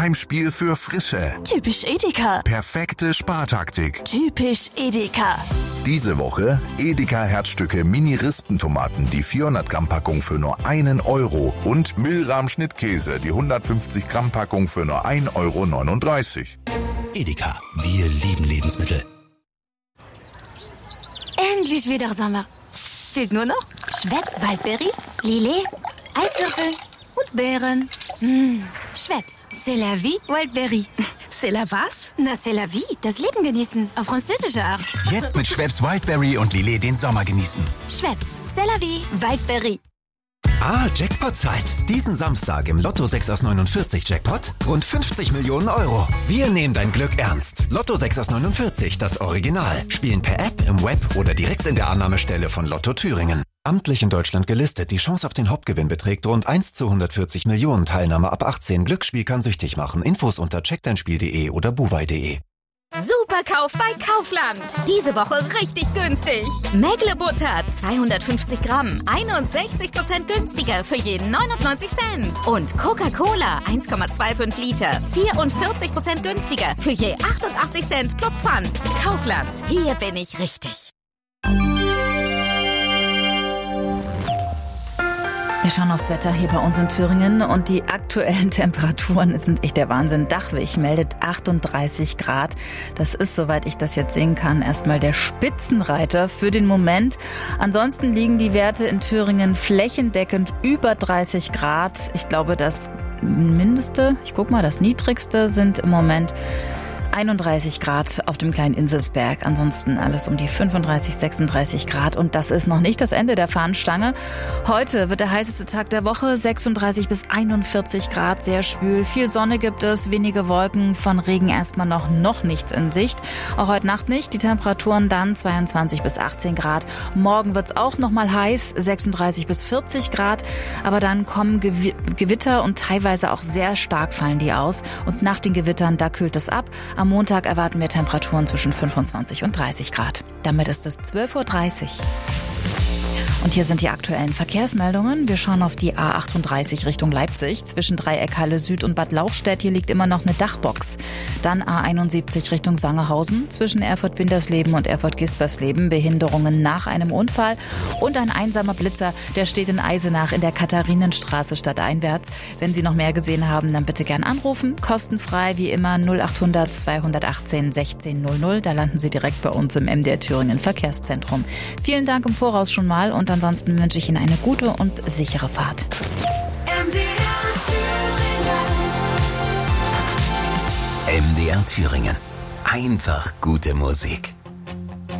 Heimspiel für Frische. Typisch Edeka. Perfekte Spartaktik. Typisch Edeka. Diese Woche Edeka Herzstücke Mini-Rispentomaten, die 400 Gramm Packung für nur 1 Euro und Milram Schnittkäse, die 150 Gramm Packung für nur 1,39 Euro. Edeka, wir lieben Lebensmittel. Endlich wieder Sommer. Fehlt nur noch Schweppes Waldberry, Lillet, Eiswürfel und Beeren. Schweppes, c'est la vie, Waldberry. C'est la was? Na, c'est la vie, das Leben genießen, auf französische Art. Jetzt mit Schweppes Wildberry und Lillet den Sommer genießen. Schweppes, c'est la vie, Waldberry. Jackpot-Zeit. Diesen Samstag im Lotto 6 aus 49 Jackpot rund 50 Millionen Euro. Wir nehmen dein Glück ernst. Lotto 6 aus 49, das Original. Spielen per App, im Web oder direkt in der Annahmestelle von Lotto Thüringen. Amtlich in Deutschland gelistet. Die Chance auf den Hauptgewinn beträgt rund 1 zu 140 Millionen. Teilnahme ab 18. Glücksspiel kann süchtig machen. Infos unter checkdeinspiel.de oder buwei.de. Superkauf bei Kaufland. Diese Woche richtig günstig. Mägle-Butter 250 Gramm, 61% günstiger für jeden 99 Cent. Und Coca-Cola 1,25 Liter, 44% günstiger für je 88 Cent plus Pfand. Kaufland, hier bin ich richtig. Wir schauen aufs Wetter hier bei uns in Thüringen und die aktuellen Temperaturen sind echt der Wahnsinn. Dachwig meldet 38 Grad. Das ist, soweit ich das jetzt sehen kann, erstmal der Spitzenreiter für den Moment. Ansonsten liegen die Werte in Thüringen flächendeckend über 30 Grad. Ich glaube, das Mindeste, das Niedrigste sind im Moment 31 Grad auf dem kleinen Inselsberg. Ansonsten alles um die 35, 36 Grad. Und das ist noch nicht das Ende der Fahnenstange. Heute wird der heißeste Tag der Woche. 36 bis 41 Grad, sehr schwül. Viel Sonne gibt es, wenige Wolken. Von Regen erstmal noch nichts in Sicht. Auch heute Nacht nicht. Die Temperaturen dann 22 bis 18 Grad. Morgen wird es auch noch mal heiß. 36 bis 40 Grad. Aber dann kommen Gewitter und teilweise auch sehr stark fallen die aus. Und nach den Gewittern, da kühlt es ab. Am Montag erwarten wir Temperaturen zwischen 25 und 30 Grad. Damit ist es 12.30 Uhr. Und hier sind die aktuellen Verkehrsmeldungen. Wir schauen auf die A38 Richtung Leipzig. Zwischen Dreieck Halle Süd und Bad Lauchstädt. Hier liegt immer noch eine Dachbox. Dann A71 Richtung Sangerhausen. Zwischen Erfurt-Bindersleben und Erfurt-Gispersleben. Behinderungen nach einem Unfall. Und ein einsamer Blitzer, der steht in Eisenach in der Katharinenstraße stadteinwärts. Wenn Sie noch mehr gesehen haben, dann bitte gern anrufen. Kostenfrei wie immer 0800 218 1600. Da landen Sie direkt bei uns im MDR Thüringen Verkehrszentrum. Vielen Dank im Voraus schon mal und ansonsten wünsche ich Ihnen eine gute und sichere Fahrt. MDR Thüringen. Einfach gute Musik.